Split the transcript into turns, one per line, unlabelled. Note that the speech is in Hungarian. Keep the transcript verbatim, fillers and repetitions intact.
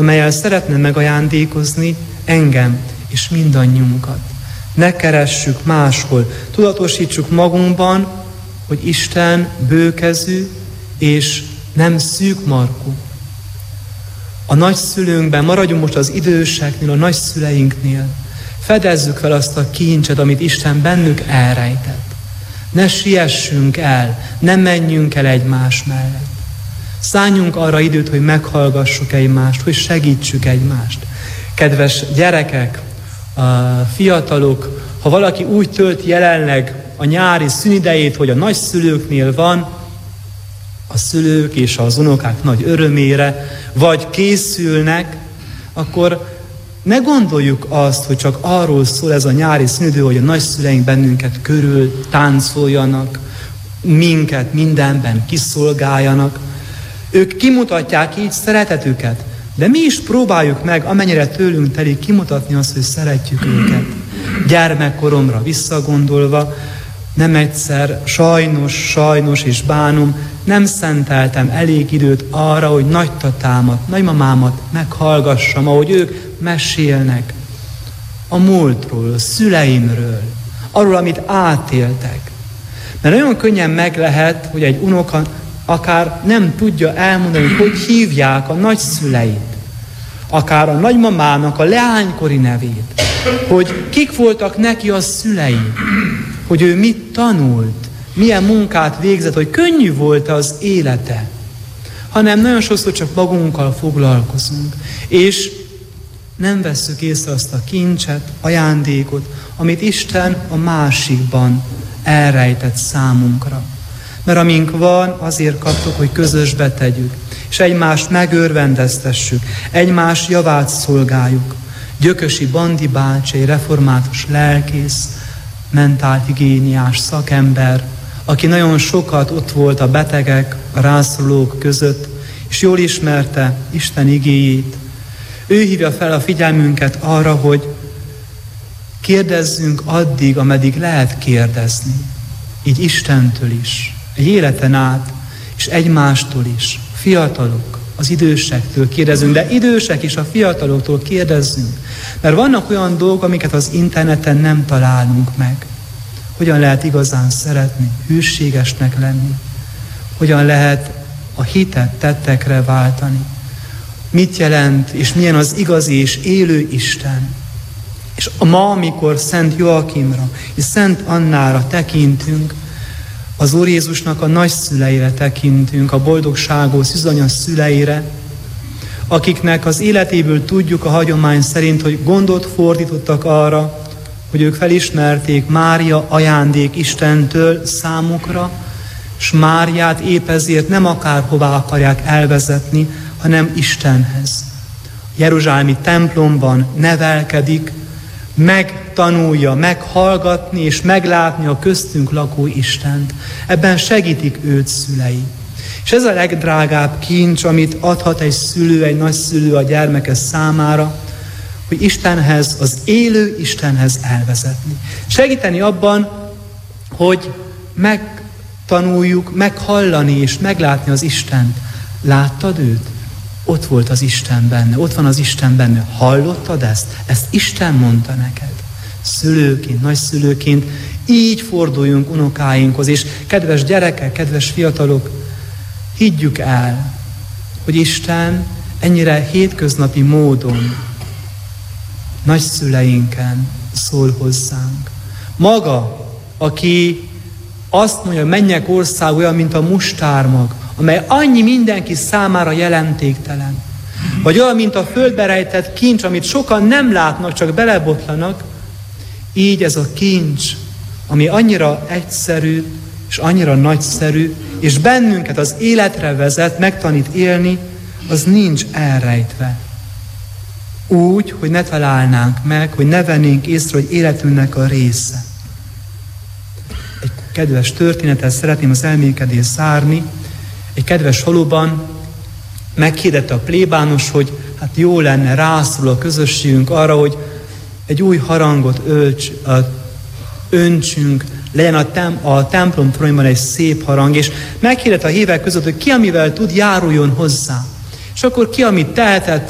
amellyel szeretne megajándékozni engem és mindannyiunkat. Ne keressük máshol, tudatosítsuk magunkban, hogy Isten bőkezű és nem szűkmarkú. A nagyszülőnkben, maradjunk most az időseknél, a nagyszüleinknél, fedezzük fel azt a kincset, amit Isten bennük elrejtett. Ne siessünk el, ne menjünk el egymás mellett. Szálljunk arra időt, hogy meghallgassuk egymást, hogy segítsük egymást. Kedves gyerekek, a fiatalok, ha valaki úgy tölti jelenleg a nyári szünidejét, hogy a nagyszülőknél van, a szülők és az unokák nagy örömére, vagy készülnek, akkor ne gondoljuk azt, hogy csak arról szól ez a nyári szünidő, hogy a nagyszüleink bennünket körül táncoljanak, minket mindenben kiszolgáljanak. Ők kimutatják így szeretetüket, de mi is próbáljuk meg, amennyire tőlünk telik, kimutatni azt, hogy szeretjük őket. Gyermekkoromra visszagondolva, nem egyszer, sajnos, sajnos és bánom, nem szenteltem elég időt arra, hogy nagytatámat, nagymamámat meghallgassam, ahogy ők mesélnek a múltról, a szüleimről, arról, amit átéltek. Mert nagyon könnyen meg lehet, hogy egy unoka akár nem tudja elmondani, hogy hogy hívják a nagyszüleit, akár a nagymamának a leánykori nevét, hogy kik voltak neki a szülei, hogy ő mit tanult, milyen munkát végzett, hogy könnyű volt az élete, hanem nagyon sokszor csak magunkkal foglalkozunk, és nem vesszük észre azt a kincset, ajándékot, amit Isten a másikban elrejtett számunkra. Mert amink van, azért kaptuk, hogy közösbe tegyük, és egymást megörvendeztessük, egymás javát szolgáljuk. Gyökösi Bandi bácsi, egy református lelkész, mentálhigiéniás szakember, aki nagyon sokat ott volt a betegek, a rászorulók között, és jól ismerte Isten igéjét. Ő hívja fel a figyelmünket arra, hogy kérdezzünk addig, ameddig lehet kérdezni. Így Istentől is, egy életen át, és egymástól is. Fiatalok, az idősektől kérdezzünk, de idősek is a fiataloktól kérdezzünk. Mert vannak olyan dolgok, amiket az interneten nem találunk meg. Hogyan lehet igazán szeretni, hűségesnek lenni? Hogyan lehet a hitet tettekre váltani? Mit jelent, és milyen az igazi és élő Isten? És ma, amikor Szent Joakimra és Szent Annára tekintünk, az Úr Jézusnak a nagyszüleire tekintünk, a boldogságos szűzanya szüleire, akiknek az életéből tudjuk a hagyomány szerint, hogy gondot fordítottak arra, hogy ők felismerték Mária ajándék Istentől számukra, és Máriát épp ezért nem akárhová akarják elvezetni, hanem Istenhez. Jeruzsálemi templomban nevelkedik, megtanulja, meghallgatni és meglátni a köztünk lakó Istent. Ebben segítik őt szülei. És ez a legdrágább kincs, amit adhat egy szülő, egy nagyszülő a gyermeke számára, hogy Istenhez, az élő Istenhez elvezetni. Segíteni abban, hogy megtanuljuk, meghallani és meglátni az Istent. Láttad őt? Ott volt az Isten benne, ott van az Isten benne. Hallottad ezt? Ezt Isten mondta neked. Szülőként, nagyszülőként így forduljunk unokáinkhoz, és kedves gyerekek, kedves fiatalok, higgyük el, hogy Isten ennyire hétköznapi módon nagyszüleinken szól hozzánk. Maga, aki azt mondja, mennyek ország olyan, mint a mustármag, amely annyi mindenki számára jelentéktelen. Vagy olyan, mint a földbe rejtett kincs, amit sokan nem látnak, csak belebotlanak, így ez a kincs, ami annyira egyszerű, és annyira nagyszerű, és bennünket az életre vezet, megtanít élni, az nincs elrejtve. Úgy, hogy ne találnánk meg, hogy ne vennénk észre, hogy életünknek a része. Egy kedves történetet szeretném az elmékedést zárni. Egy kedves faluban meghirdette a plébános, hogy hát jó lenne, rászorul a közösségünk arra, hogy egy új harangot ölts, a, öntsünk, legyen a, tem, a templom toronyban egy szép harang, és meghirdette a hívek között, hogy ki, amivel tud, járuljon hozzá. És akkor ki, amit tehetett,